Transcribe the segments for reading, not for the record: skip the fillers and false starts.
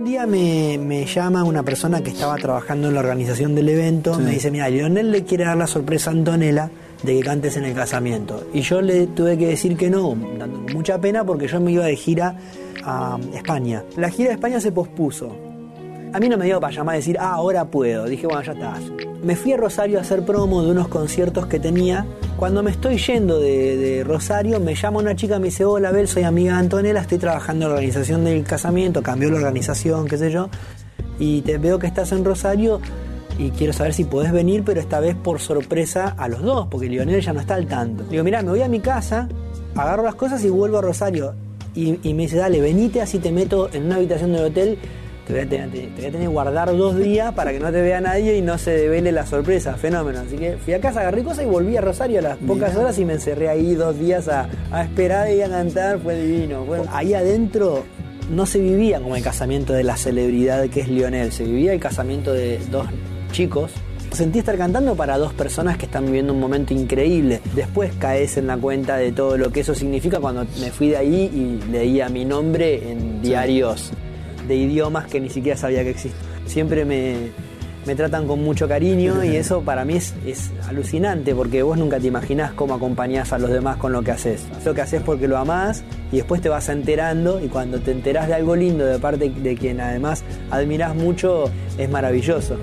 un día me llama una persona que estaba trabajando en la organización del evento, me dice, mira, Lionel le quiere dar la sorpresa a Antonella de que cantes en el casamiento. Y yo le tuve que decir que no, dando mucha pena porque yo me iba de gira a España. La gira de España se pospuso. A mí no me dio para llamar a decir, ahora puedo. Dije, bueno, ya está. Me fui a Rosario a hacer promo de unos conciertos que tenía. Cuando me estoy yendo de Rosario, me llama una chica, me dice, hola, Bel, soy amiga de Antonella, estoy trabajando en la organización del casamiento, cambió la organización, qué sé yo, y te veo que estás en Rosario y quiero saber si podés venir, pero esta vez por sorpresa a los dos, porque Lionel ya no está al tanto. Digo, mirá, me voy a mi casa, agarro las cosas y vuelvo a Rosario. Y me dice, dale, venite, así te meto en una habitación del hotel. Te voy a tener que guardar 2 días para que no te vea nadie y no se devele la sorpresa, fenómeno. Así que fui a casa, agarré cosas y volví a Rosario a las pocas horas y me encerré ahí 2 días a esperar y a cantar, fue divino. Bueno, ahí adentro no se vivía como el casamiento de la celebridad que es Lionel, se vivía el casamiento de 2 chicos. Sentí estar cantando para 2 personas que están viviendo un momento increíble. Después caes en la cuenta de todo lo que eso significa cuando me fui de ahí y leía mi nombre en diarios de idiomas que ni siquiera sabía que existían. Siempre me tratan con mucho cariño y eso para mí es alucinante porque vos nunca te imaginás cómo acompañás a los demás con lo que haces. Lo que haces porque lo amás y después te vas enterando y cuando te enterás de algo lindo de parte de quien además admirás mucho, es maravilloso.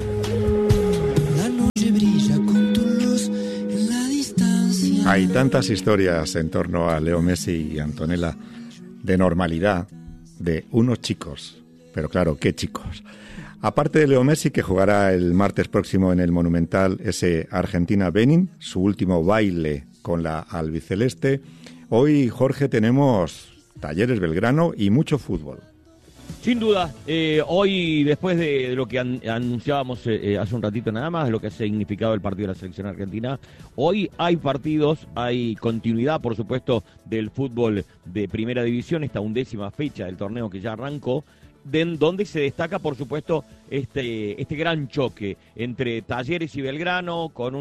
Hay tantas historias en torno a Leo Messi y Antonella de normalidad de unos chicos. Pero claro, ¿qué chicos? Aparte de Leo Messi, que jugará el martes próximo en el Monumental ese Argentina-Benin, su último baile con la albiceleste, hoy, Jorge, tenemos Talleres Belgrano y mucho fútbol. Sin duda, hoy, después de lo que anunciábamos hace un ratito nada más, lo que ha significado el partido de la selección argentina, hoy hay partidos, hay continuidad, por supuesto, del fútbol de primera división, esta 11ª fecha del torneo que ya arrancó, donde se destaca, por supuesto, este gran choque entre Talleres y Belgrano, con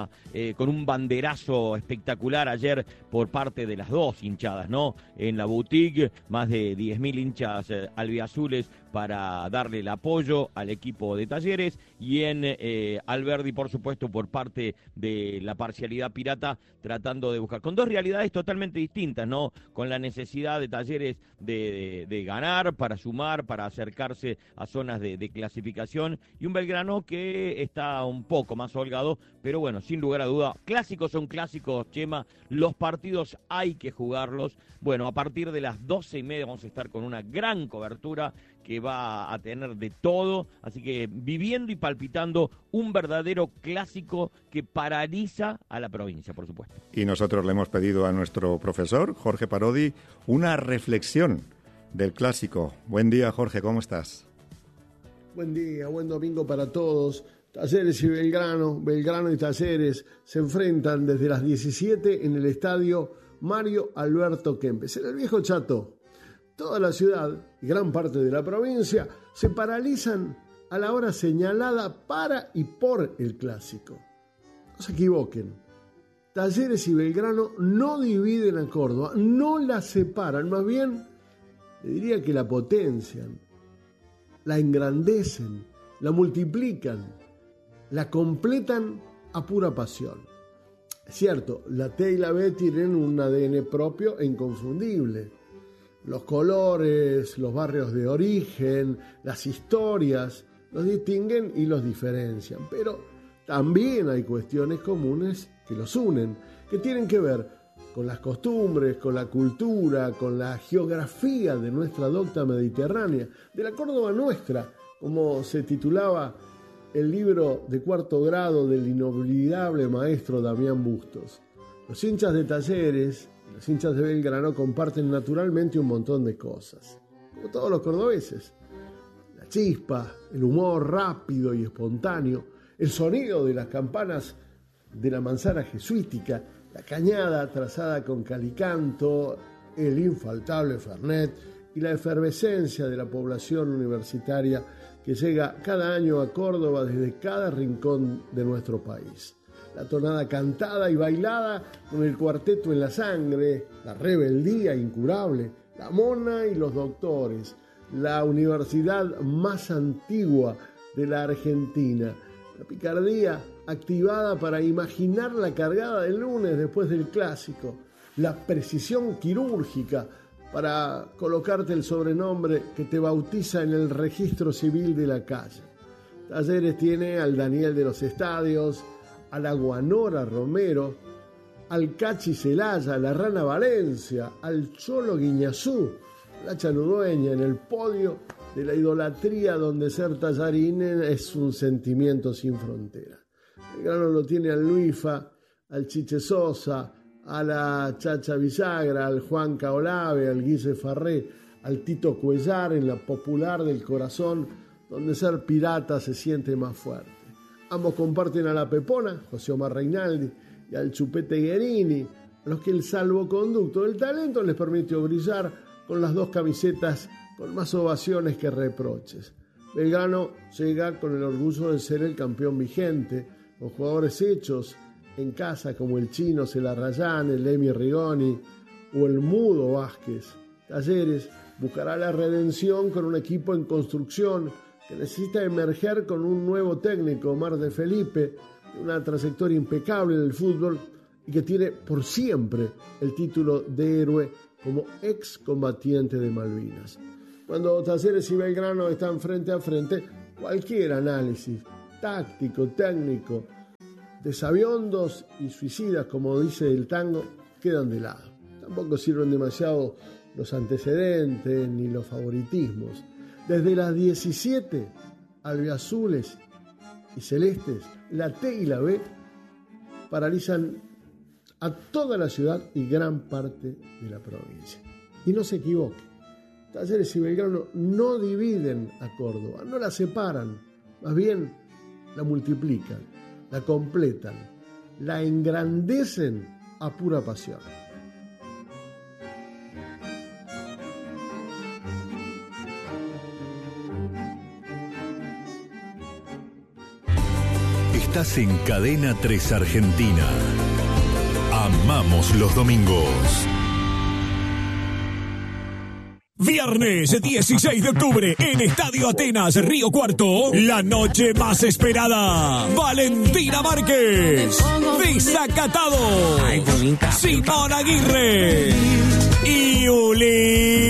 un banderazo espectacular ayer por parte de las 2 hinchadas, ¿no? En la boutique, más de 10.000 hinchas albiazules para darle el apoyo al equipo de Talleres, y en Alberdi, por supuesto, por parte de la parcialidad pirata, tratando de buscar, con 2 realidades totalmente distintas, ¿no? Con la necesidad de Talleres de ganar, para sumar, para acercarse a zonas de clasificación, y un Belgrano que está un poco más holgado, pero bueno, sin lugar a duda, clásicos son clásicos, Chema, los partidos hay que jugarlos. Bueno, a partir de las 12:30 vamos a estar con una gran cobertura que va a tener de todo, así que viviendo y palpitando un verdadero clásico que paraliza a la provincia, por supuesto. Y nosotros le hemos pedido a nuestro profesor, Jorge Parodi, una reflexión del clásico. Buen día, Jorge, ¿cómo estás? Buen día, buen domingo para todos. Talleres y Belgrano y Talleres se enfrentan desde las 17 en el estadio Mario Alberto Kempes, en el viejo Chato. Toda la ciudad y gran parte de la provincia se paralizan a la hora señalada para y por el clásico. No se equivoquen, Talleres y Belgrano no dividen a Córdoba, no la separan, más bien le diría que la potencian, la engrandecen, la multiplican, la completan a pura pasión. Es cierto, la T y la B tienen un ADN propio e inconfundible. Los colores, los barrios de origen, las historias, los distinguen y los diferencian. Pero también hay cuestiones comunes que los unen, que tienen que ver con las costumbres, con la cultura, con la geografía de nuestra docta mediterránea, de la Córdoba nuestra, como se titulaba el libro de 4º grado del inolvidable maestro Damián Bustos. Los hinchas de Talleres, los hinchas de Belgrano comparten naturalmente un montón de cosas, como todos los cordobeses. La chispa, el humor rápido y espontáneo, el sonido de las campanas de la manzana jesuítica, la cañada trazada con calicanto, el infaltable Fernet y la efervescencia de la población universitaria que llega cada año a Córdoba desde cada rincón de nuestro país. La tonada cantada y bailada con el cuarteto en la sangre, la rebeldía incurable, la mona y los doctores, la universidad más antigua de la Argentina. La picardía activada para imaginar la cargada del lunes después del clásico. La precisión quirúrgica para colocarte el sobrenombre que te bautiza en el registro civil de la calle. Talleres tiene al Daniel de los Estadios, a la Guanora Romero, al Cachi Celaya, a la Rana Valencia, al Cholo Guiñazú, la Chaludueña en el podio de la idolatría donde ser tallarín es un sentimiento sin frontera. Belgrano lo tiene al Luifa, al Chiche Sosa, a la Chacha Villagra, al Juan Caolave, al Guille Farré, al Tito Cuellar en la Popular del Corazón, donde ser pirata se siente más fuerte. Ambos comparten a la Pepona, José Omar Reinaldi, y al Chupete Guerini, a los que el salvoconducto del talento les permitió brillar con las dos camisetas con más ovaciones que reproches. Belgrano llega con el orgullo de ser el campeón vigente, con jugadores hechos en casa como el Chino Celarrayán, el Emi Rigoni o el Mudo Vázquez. Talleres buscará la redención con un equipo en construcción que necesita emerger con un nuevo técnico, Omar de Felipe, de una trayectoria impecable en el fútbol y que tiene por siempre el título de héroe como excombatiente de Malvinas. Cuando Talleres y Belgrano están frente a frente, cualquier análisis táctico, técnico, de sabiondos y suicidas, como dice el tango, quedan de lado. Tampoco sirven demasiado los antecedentes ni los favoritismos. Desde las 17, albiazules y celestes, la T y la B paralizan a toda la ciudad y gran parte de la provincia. Y no se equivoque, Talleres y Belgrano no dividen a Córdoba, no la separan, más bien la multiplican, la completan, la engrandecen a pura pasión. Estás en Cadena 3 Argentina. Amamos los domingos. Viernes 16 de octubre en Estadio Atenas, Río Cuarto, la noche más esperada. Valentina Márquez, Desacatado, Simón Aguirre y Uli